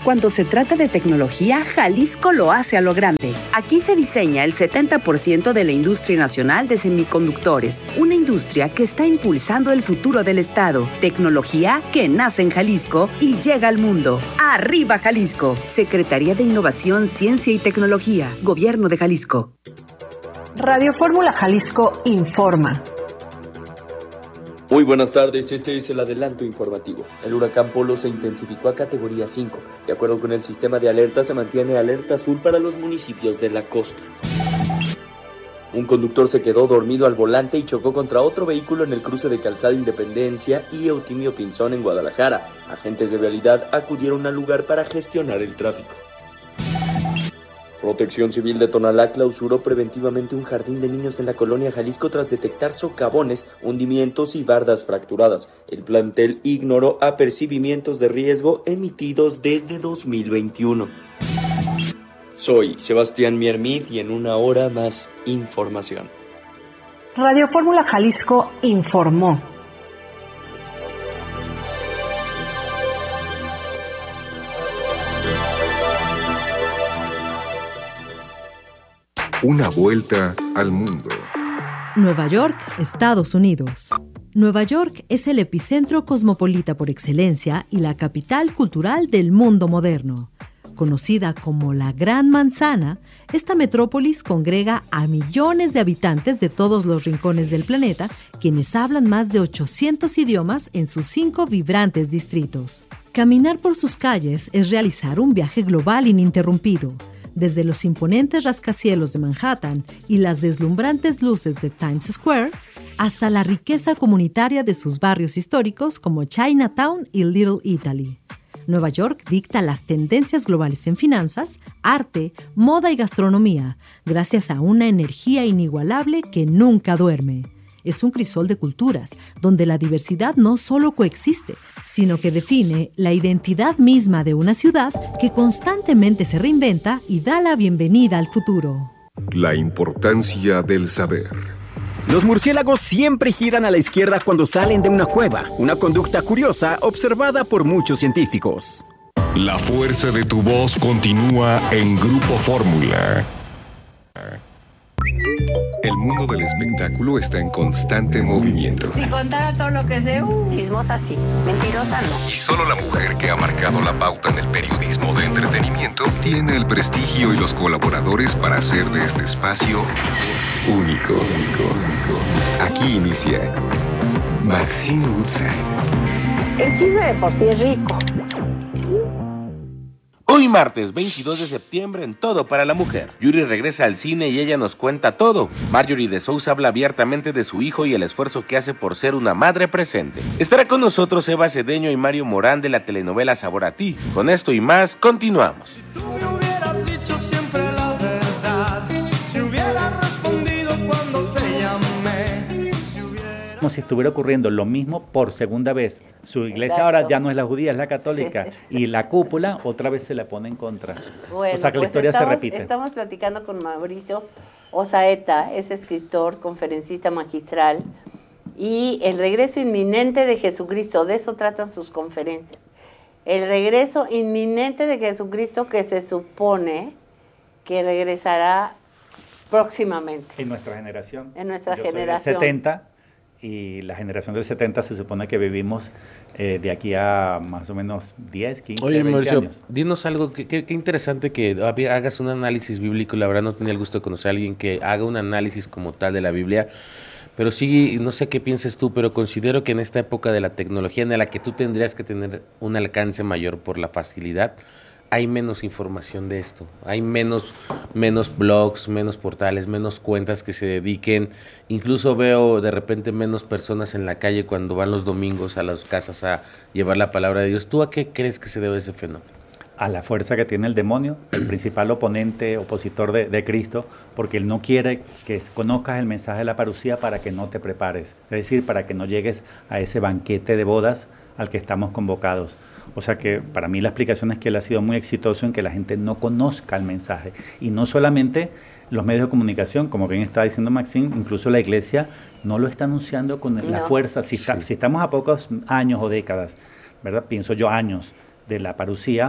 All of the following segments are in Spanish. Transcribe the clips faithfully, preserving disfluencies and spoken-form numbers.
Cuando se trata de tecnología, Jalisco lo hace a lo grande. Aquí se diseña el setenta por ciento de la industria nacional de semiconductores, una industria que está impulsando el futuro del estado. Tecnología que nace en Jalisco y llega al mundo. ¡Arriba Jalisco! Secretaría de Innovación, Ciencia y Tecnología, Gobierno de Jalisco. Radio Fórmula Jalisco informa. Muy buenas tardes, este es el adelanto informativo. El huracán Polo se intensificó a categoría cinco. De acuerdo con el sistema de alerta, se mantiene alerta azul para los municipios de la costa. Un conductor se quedó dormido al volante y chocó contra otro vehículo en el cruce de Calzada Independencia y Eutimio Pinzón en Guadalajara. Agentes de vialidad acudieron al lugar para gestionar el tráfico. Protección Civil de Tonalá clausuró preventivamente un jardín de niños en la colonia Jalisco tras detectar socavones, hundimientos y bardas fracturadas. El plantel ignoró apercibimientos de riesgo emitidos desde dos mil veintiuno. Soy Sebastián Miermid y en una hora más información. Radio Fórmula Jalisco informó. Una vuelta al mundo. Nueva York, Estados Unidos. Nueva York es el epicentro cosmopolita por excelencia y la capital cultural del mundo moderno. Conocida como la Gran Manzana, esta metrópolis congrega a millones de habitantes de todos los rincones del planeta, quienes hablan más de ochocientos idiomas en sus cinco vibrantes distritos. Caminar por sus calles es realizar un viaje global ininterrumpido. Desde los imponentes rascacielos de Manhattan y las deslumbrantes luces de Times Square, hasta la riqueza comunitaria de sus barrios históricos como Chinatown y Little Italy. Nueva York dicta las tendencias globales en finanzas, arte, moda y gastronomía, gracias a una energía inigualable que nunca duerme. Es un crisol de culturas, donde la diversidad no solo coexiste, sino que define la identidad misma de una ciudad que constantemente se reinventa y da la bienvenida al futuro. La importancia del saber. Los murciélagos siempre giran a la izquierda cuando salen de una cueva, una conducta curiosa observada por muchos científicos. La fuerza de tu voz continúa en Grupo Fórmula. El mundo del espectáculo está en constante movimiento. Si contara todo lo que sé, uh. Chismosa sí, mentirosa no. Y solo la mujer que ha marcado la pauta en el periodismo de entretenimiento tiene el prestigio y los colaboradores para hacer de este espacio único. Aquí inicia Maxine Woodside. El chisme de por sí es rico. Hoy martes veintidós de septiembre en Todo para la Mujer. Yuri regresa al cine y ella nos cuenta todo. Marjorie de Sousa habla abiertamente de su hijo y el esfuerzo que hace por ser una madre presente. Estará con nosotros Eva Cedeño y Mario Morán de la telenovela Sabor a Ti. Con esto y más, continuamos. Si tú me hubieras dicho siempre la verdad, si hubieras respondido cuando te llamé, si hubiera... Como si estuviera ocurriendo lo mismo por segunda vez. Su iglesia Exacto. Ahora ya no es la judía, es la católica. Y la cúpula otra vez se la pone en contra. Bueno, o sea que pues la historia estamos, se repite. Estamos platicando con Mauricio Osaeta, es escritor, conferencista magistral. Y el regreso inminente de Jesucristo, de eso tratan sus conferencias. El regreso inminente de Jesucristo que se supone que regresará próximamente. En nuestra generación. En nuestra Yo generación. Soy del setenta y la generación del setenta se supone que vivimos eh, de aquí a más o menos diez, quince, Oye, veinte Mauricio, años. dinos algo, qué que, que interesante que hagas un análisis bíblico. La verdad no tenía el gusto de conocer a alguien que haga un análisis como tal de la Biblia. Pero sí, no sé qué pienses tú, pero considero que en esta época de la tecnología en la que tú tendrías que tener un alcance mayor por la facilidad, hay menos información de esto, hay menos, menos blogs, menos portales, menos cuentas que se dediquen, incluso veo de repente menos personas en la calle cuando van los domingos a las casas a llevar la palabra de Dios. ¿Tú a qué crees que se debe ese fenómeno? A la fuerza que tiene el demonio, el principal oponente, opositor de, de Cristo, porque él no quiere que conozcas el mensaje de la parucía para que no te prepares, es decir, para que no llegues a ese banquete de bodas al que estamos convocados. O sea que para mí la explicación es que él ha sido muy exitoso en que la gente no conozca el mensaje. Y no solamente los medios de comunicación, como bien está diciendo Maxine, incluso la iglesia no lo está anunciando con no. la fuerza. Si, está, sí. si estamos a pocos años o décadas, ¿verdad? Pienso yo años de la parucía,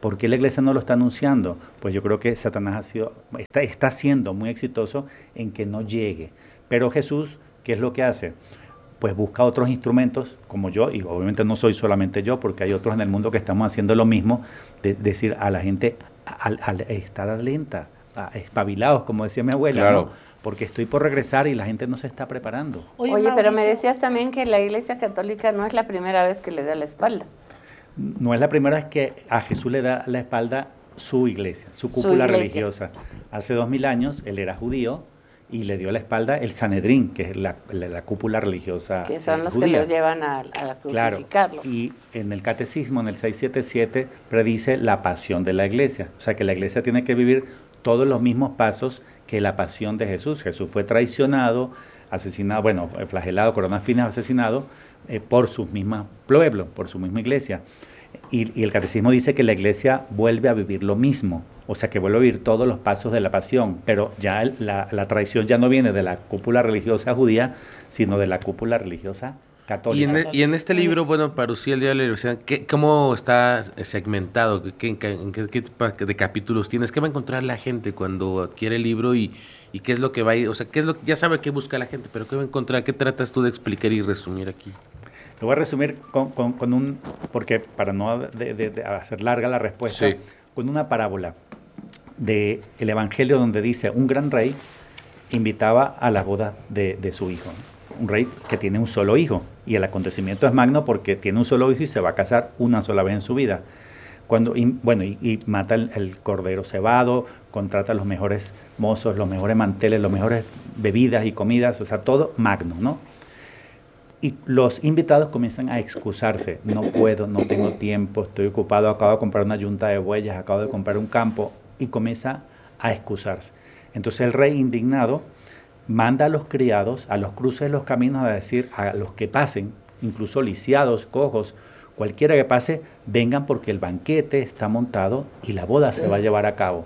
¿Por qué la iglesia no lo está anunciando? Pues yo creo que Satanás ha sido, está, está siendo muy exitoso en que no llegue. Pero Jesús, ¿qué es lo que hace? Pues busca otros instrumentos como yo, y obviamente no soy solamente yo, porque hay otros en el mundo que estamos haciendo lo mismo, de decir a la gente, al, al estar lenta, a, espabilados, como decía mi abuela, claro. ¿no? Porque estoy por regresar y la gente no se está preparando. Oye, Oye pero me decías también que la Iglesia Católica no es la primera vez que le da la espalda. No es la primera vez que a Jesús le da la espalda su iglesia, su cúpula su religiosa. Hace dos mil años él era judío y le dio la espalda el Sanedrín, que es la, la, la cúpula religiosa que son eh, los judía. Que los llevan a, a crucificarlo. Claro, y en el catecismo, en el seiscientos setenta y siete, predice la pasión de la iglesia. O sea que la iglesia tiene que vivir todos los mismos pasos que la pasión de Jesús. Jesús fue traicionado, asesinado, bueno, flagelado, coronado de espinas, asesinado eh, por su misma pueblo, por su misma iglesia. Y, y el catecismo dice que la iglesia vuelve a vivir lo mismo, o sea que vuelve a vivir todos los pasos de la pasión, pero ya el, la, la traición ya no viene de la cúpula religiosa judía, sino de la cúpula religiosa católica. Y en, y en este libro, bueno, Parucía, el día de la universidad, ¿qué, ¿cómo está segmentado? ¿Qué, en qué, en qué, qué de capítulos tienes? ¿Qué va a encontrar la gente cuando adquiere el libro y, y qué es lo que va a ir? O sea, ¿qué es lo ya sabe qué busca la gente, pero qué va a encontrar? ¿Qué tratas tú de explicar y resumir aquí? Lo voy a resumir con, con, con un, porque para no de, de, de hacer larga la respuesta, sí. Con una parábola del Evangelio donde dice, un gran rey invitaba a la boda de, de su hijo, un rey que tiene un solo hijo, y el acontecimiento es magno porque tiene un solo hijo y se va a casar una sola vez en su vida. Cuando, y, bueno, y, y mata el, el cordero cebado, contrata los mejores mozos, los mejores manteles, las mejores bebidas y comidas, o sea, todo magno, ¿no? Y los invitados comienzan a excusarse. No puedo, no tengo tiempo, estoy ocupado, acabo de comprar una yunta de bueyes, acabo de comprar un campo, y comienza a excusarse. Entonces el rey, indignado, manda a los criados a los cruces de los caminos a decir a los que pasen, incluso lisiados, cojos, cualquiera que pase, vengan porque el banquete está montado y la boda se va a llevar a cabo.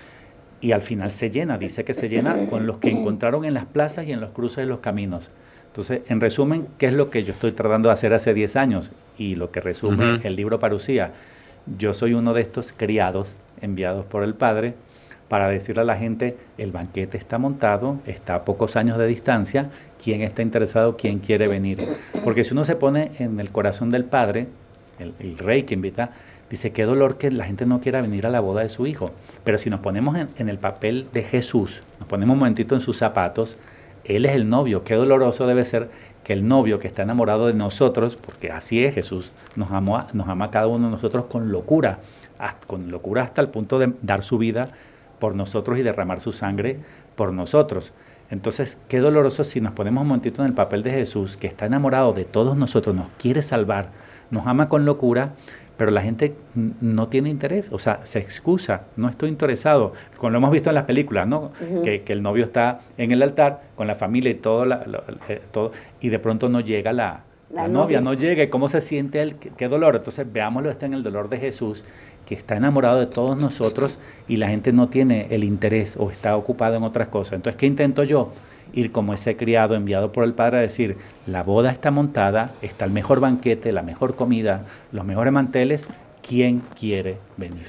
Y al final se llena, dice que se llena con los que encontraron en las plazas y en los cruces de los caminos. Entonces, en resumen, ¿qué es lo que yo estoy tratando de hacer hace diez años? Y lo que resume uh-huh. el libro Parucía. Yo soy uno de estos criados enviados por el Padre para decirle a la gente, el banquete está montado, está a pocos años de distancia, ¿quién está interesado? ¿Quién quiere venir? Porque si uno se pone en el corazón del Padre, el, el rey que invita, dice, qué dolor que la gente no quiera venir a la boda de su hijo. Pero si nos ponemos en, en el papel de Jesús, nos ponemos un momentito en sus zapatos, Él es el novio. Qué doloroso debe ser que el novio que está enamorado de nosotros, porque así es, Jesús nos ama, nos ama a cada uno de nosotros con locura, hasta, con locura hasta el punto de dar su vida por nosotros y derramar su sangre por nosotros. Entonces, qué doloroso si nos ponemos un momentito en el papel de Jesús, que está enamorado de todos nosotros, nos quiere salvar, nos ama con locura, pero la gente no tiene interés, o sea, se excusa, no estoy interesado, como lo hemos visto en las películas, ¿no? Uh-huh. que, que el novio está en el altar con la familia y todo, la, lo, eh, todo y de pronto no llega la, la, la novia, novia, no llega, ¿y cómo se siente él? ¿Qué, qué dolor? Entonces veámoslo, está en el dolor de Jesús, que está enamorado de todos nosotros y la gente no tiene el interés o está ocupado en otras cosas. Entonces, ¿qué intento yo? Ir como ese criado enviado por el Padre a decir, la boda está montada, está el mejor banquete, la mejor comida, los mejores manteles, ¿quién quiere venir?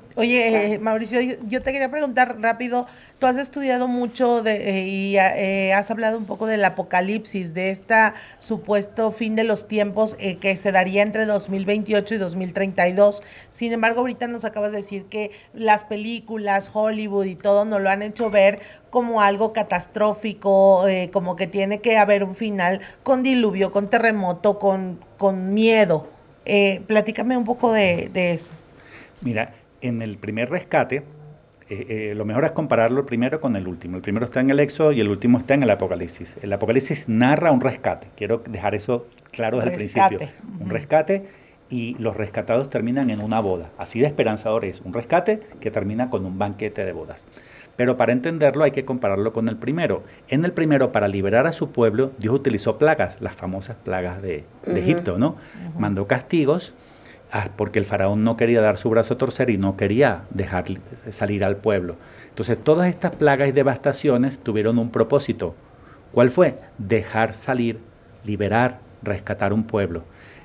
Oye, eh, Mauricio, yo te quería preguntar rápido, tú has estudiado mucho de, eh, y eh, has hablado un poco del apocalipsis, de este supuesto fin de los tiempos eh, que se daría entre dos mil veintiocho y dos mil treinta y dos. Sin embargo, ahorita nos acabas de decir que las películas, Hollywood y todo nos lo han hecho ver como algo catastrófico, eh, como que tiene que haber un final con diluvio, con terremoto, con, con miedo. Eh, platícame un poco de, de eso. Mira, en el primer rescate, eh, eh, lo mejor es compararlo primero con el último. El primero está en el Éxodo y el último está en el Apocalipsis. El Apocalipsis narra un rescate. Quiero dejar eso claro desde rescate. el principio. Uh-huh. Un rescate y los rescatados terminan en una boda. Así de esperanzador es. Un rescate que termina con un banquete de bodas. Pero para entenderlo hay que compararlo con el primero. En el primero, para liberar a su pueblo, Dios utilizó plagas, las famosas plagas de, de uh-huh. Egipto, ¿no? Uh-huh. Mandó castigos, porque el faraón no quería dar su brazo a torcer y no quería dejar salir al pueblo. Entonces todas estas plagas y devastaciones tuvieron un propósito. ¿Cuál fue? Dejar salir, liberar, rescatar un pueblo.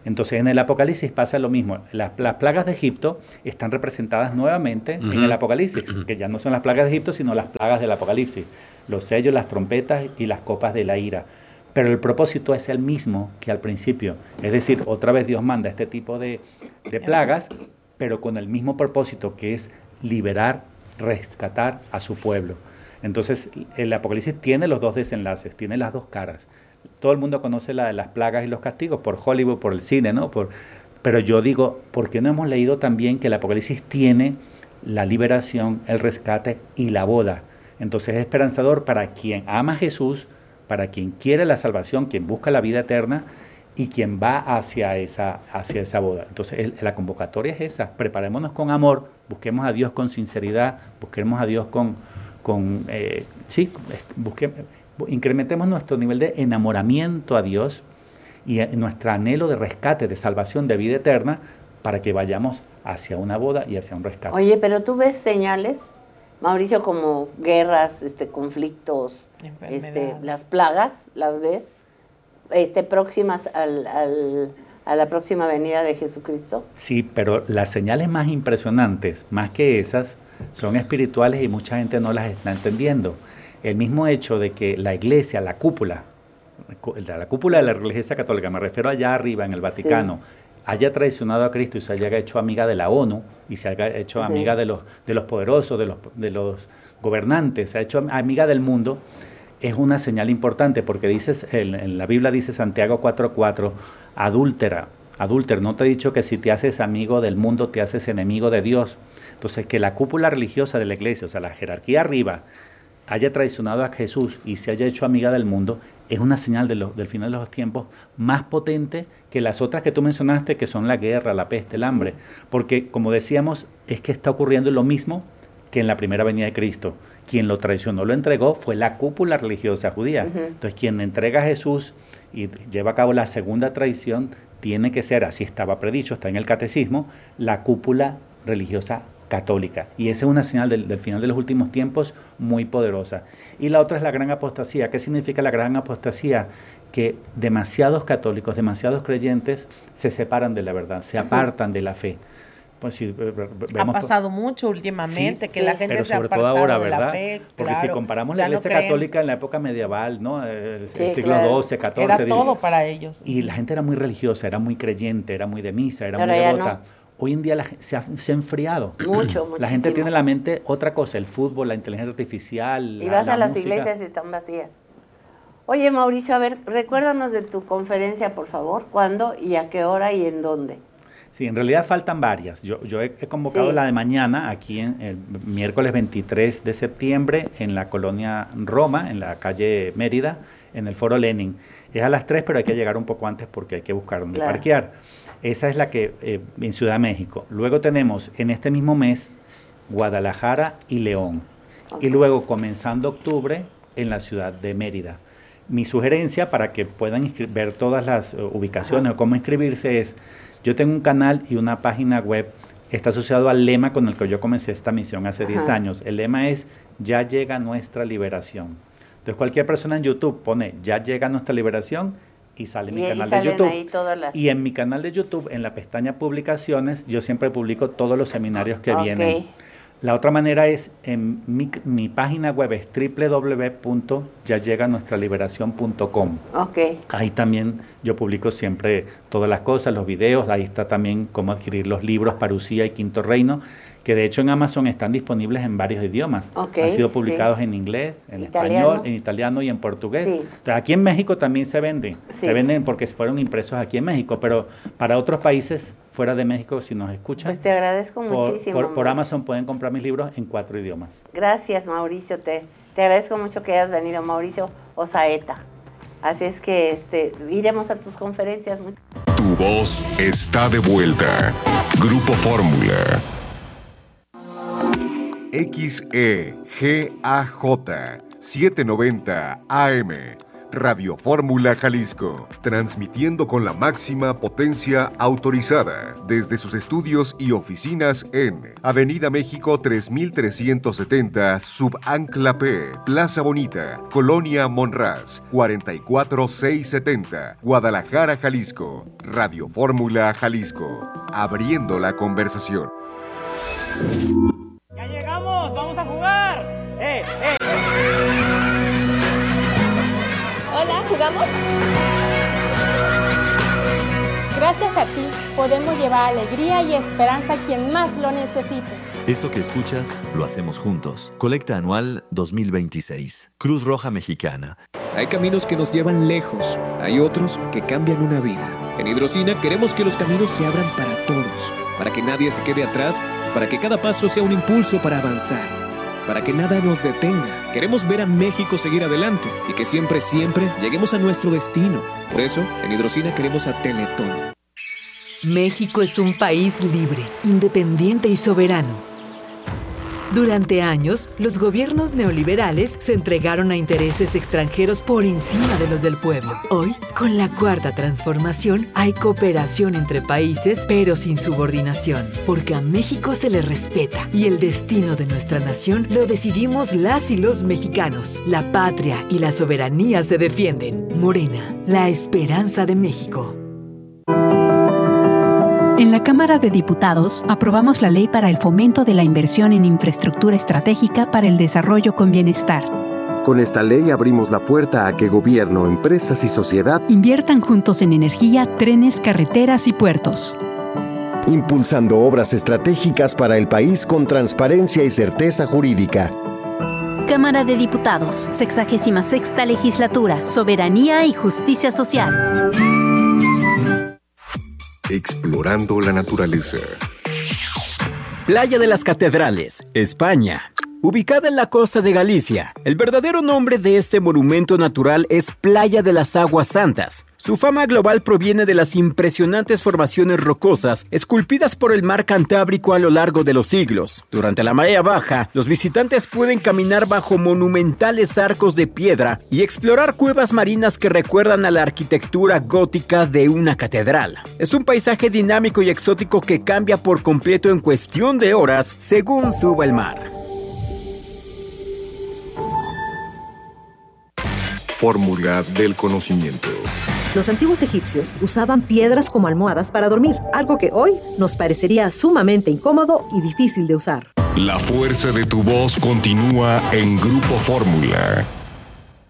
Entonces en el Apocalipsis pasa lo mismo. Las, las plagas de Egipto están representadas nuevamente uh-huh. en el Apocalipsis, uh-huh. que ya no son las plagas de Egipto, sino las plagas del Apocalipsis. Los sellos, las trompetas y las copas de la ira. Pero el propósito es el mismo que al principio. Es decir, otra vez Dios manda este tipo de, de plagas, pero con el mismo propósito, que es liberar, rescatar a su pueblo. Entonces el Apocalipsis tiene los dos desenlaces, tiene las dos caras. Todo el mundo conoce la de las plagas y los castigos por Hollywood, por el cine, ¿no? Por, pero yo digo, ¿por qué no hemos leído también que el Apocalipsis tiene la liberación, el rescate y la boda? Entonces es esperanzador para quien ama a Jesús, para quien quiere la salvación, quien busca la vida eterna y quien va hacia esa, hacia esa boda. Entonces el, la convocatoria es esa, preparémonos con amor, busquemos a Dios con sinceridad, busquemos a Dios con, con eh, sí, busquemos... incrementemos nuestro nivel de enamoramiento a Dios y nuestro anhelo de rescate, de salvación, de vida eterna, para que vayamos hacia una boda y hacia un rescate. Oye, pero tú ves señales, Mauricio, como guerras, este, conflictos, este, las plagas, ¿las ves? Este, próximas al, al, a la próxima venida de Jesucristo. Sí, pero las señales más impresionantes, más que esas, son espirituales y mucha gente no las está entendiendo. El mismo hecho de que la iglesia, la cúpula, la cúpula de la Iglesia Católica, me refiero allá arriba en el Vaticano, sí. haya traicionado a Cristo y se haya hecho amiga de la ONU y se haya hecho sí. amiga de los, de los poderosos, de los, de los gobernantes, se ha hecho amiga del mundo, es una señal importante porque dices, en, en la Biblia dice Santiago cuatro cuatro, adúltera, adúltero, no te he dicho que si te haces amigo del mundo te haces enemigo de Dios. Entonces que la cúpula religiosa de la iglesia, o sea, la jerarquía arriba, haya traicionado a Jesús y se haya hecho amiga del mundo, es una señal de lo, del final de los tiempos más potente que las otras que tú mencionaste, que son la guerra, la peste, el hambre. Porque, como decíamos, es que está ocurriendo lo mismo que en la primera venida de Cristo. Quien lo traicionó, lo entregó, fue la cúpula religiosa judía. Uh-huh. Entonces, quien entrega a Jesús y lleva a cabo la segunda traición, tiene que ser, así estaba predicho, está en el catecismo, la cúpula religiosa católica. Y esa es una señal del, del final de los últimos tiempos muy poderosa. Y la otra es la gran apostasía. ¿Qué significa la gran apostasía? Que demasiados católicos, demasiados creyentes se separan de la verdad, se apartan de la fe. Pues si vemos, ha pasado mucho últimamente, sí, que la gente pero se ha sobre apartado todo ahora, de ¿verdad? la fe. Porque claro, si comparamos la iglesia no católica en la época medieval, ¿no? El, sí, el siglo claro. doce, catorce. Era todo para ellos. Y la gente era muy religiosa, era muy creyente, era muy de misa, era pero muy devota. No. Hoy en día la, se, ha, se ha enfriado. Mucho, La gente tiene en la mente otra cosa, el fútbol, la inteligencia artificial. Y la, vas la a las música. iglesias y están vacías. Oye, Mauricio, a ver, recuérdanos de tu conferencia, por favor. ¿Cuándo y a qué hora y en dónde? Sí, en realidad faltan varias. Yo, yo he, he convocado sí. la de mañana, aquí en el miércoles veintitrés de septiembre, en la colonia Roma, en la calle Mérida, en el Foro Lenin. Es a las tres, pero hay que llegar un poco antes porque hay que buscar dónde claro. parquear. Esa es la que eh, en Ciudad de México. Luego tenemos en este mismo mes Guadalajara y León. Okay. Y luego comenzando octubre en la ciudad de Mérida. Mi sugerencia para que puedan ver todas las uh, ubicaciones Ajá. o cómo inscribirse es, yo tengo un canal y una página web, está asociado al lema con el que yo comencé esta misión hace Ajá. diez años. El lema es, ya llega nuestra liberación. Entonces cualquier persona en YouTube pone, ya llega nuestra liberación, y sale y mi canal de YouTube. Ahí todas las... Y en mi canal de YouTube, en la pestaña publicaciones, yo siempre publico todos los seminarios que okay. vienen. La otra manera es, en mi, mi página web es doble u doble u doble u punto ya llega nuestra liberación punto com. Okay. Ahí también yo publico siempre todas las cosas, los videos, ahí está también cómo adquirir los libros Parucía y Quinto Reino, que de hecho en Amazon están disponibles en varios idiomas. Okay, Han sido publicados sí. en inglés, en italiano. español, en italiano y en portugués. Sí. Entonces, aquí en México también se venden. Sí. Se venden porque fueron impresos aquí en México, pero para otros países fuera de México, si nos escuchan, pues te agradezco por, muchísimo. Por, por Amazon pueden comprar mis libros en cuatro idiomas. Gracias, Mauricio. Te, te agradezco mucho que hayas venido, Mauricio Osaeta. Así es que este, iremos a tus conferencias. Tu voz está de vuelta. Grupo Fórmula. X E G A J setecientos noventa A M. Radio Fórmula Jalisco, transmitiendo con la máxima potencia autorizada desde sus estudios y oficinas en Avenida México tres mil trescientos setenta, Subancla P, Plaza Bonita, Colonia Monraz, cuarenta y cuatro mil seiscientos setenta, Guadalajara, Jalisco. Radio Fórmula Jalisco, abriendo la conversación. ¡Ya llegamos! ¡Vamos a jugar! ¡Eh, eh! Hola, ¿jugamos? Gracias a ti podemos llevar alegría y esperanza a quien más lo necesite. Esto que escuchas lo hacemos juntos. Colecta Anual dos mil veintiséis. Cruz Roja Mexicana. Hay caminos que nos llevan lejos, hay otros que cambian una vida. En Hidrocina queremos que los caminos se abran para todos, para que nadie se quede atrás, para que cada paso sea un impulso para avanzar, para que nada nos detenga. Queremos ver a México seguir adelante y que siempre, siempre lleguemos a nuestro destino. Por eso, en Hidrocina queremos a Teletón. México es un país libre, independiente y soberano. Durante años, los gobiernos neoliberales se entregaron a intereses extranjeros por encima de los del pueblo. Hoy, con la Cuarta Transformación, hay cooperación entre países, pero sin subordinación, porque a México se le respeta y el destino de nuestra nación lo decidimos las y los mexicanos. La patria y la soberanía se defienden. Morena, la esperanza de México. En la Cámara de Diputados aprobamos la Ley para el Fomento de la Inversión en Infraestructura Estratégica para el Desarrollo con Bienestar. Con esta ley abrimos la puerta a que gobierno, empresas y sociedad inviertan juntos en energía, trenes, carreteras y puertos, impulsando obras estratégicas para el país con transparencia y certeza jurídica. Cámara de Diputados, sexagésima sexta Legislatura, Soberanía y Justicia Social. Explorando la naturaleza. Playa de las Catedrales, España. Ubicada en la costa de Galicia, el verdadero nombre de este monumento natural es Playa de las Aguas Santas. Su fama global proviene de las impresionantes formaciones rocosas esculpidas por el mar Cantábrico a lo largo de los siglos. Durante la marea baja, los visitantes pueden caminar bajo monumentales arcos de piedra y explorar cuevas marinas que recuerdan a la arquitectura gótica de una catedral. Es un paisaje dinámico y exótico que cambia por completo en cuestión de horas según suba el mar. Fórmula del conocimiento. Los antiguos egipcios usaban piedras como almohadas para dormir, algo que hoy nos parecería sumamente incómodo y difícil de usar. La fuerza de tu voz continúa en Grupo Fórmula.